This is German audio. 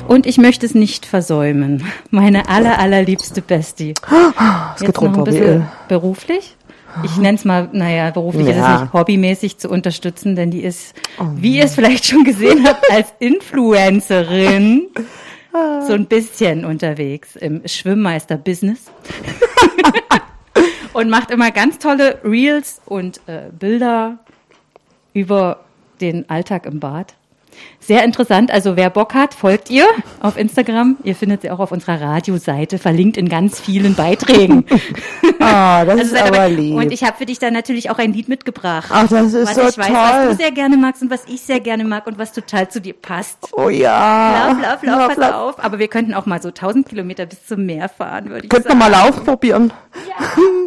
Und ich möchte es nicht versäumen. Meine allerliebste Bestie. Es Jetzt noch ein bisschen beruflich. Ich nenne es mal, beruflich ist es nicht, hobbymäßig zu unterstützen, denn die ist, wie ihr es vielleicht schon gesehen habt, als Influencerin so ein bisschen unterwegs im Schwimmmeister-Business. Und macht immer ganz tolle Reels und Bilder über den Alltag im Bad. Sehr interessant, also wer Bock hat, folgt ihr auf Instagram. Ihr findet sie auch auf unserer Radioseite, verlinkt in ganz vielen Beiträgen. Das ist aber lieb. Und ich habe für dich dann natürlich auch ein Lied mitgebracht. Ach, das ist so toll. Was ich weiß, was du sehr gerne magst und was ich sehr gerne mag und was total zu dir passt. Oh ja. Lauf, pass auf. Aber wir könnten auch mal so 1000 Kilometer bis zum Meer fahren, würde ich sagen. Könnten wir mal Lauf probieren. Ja.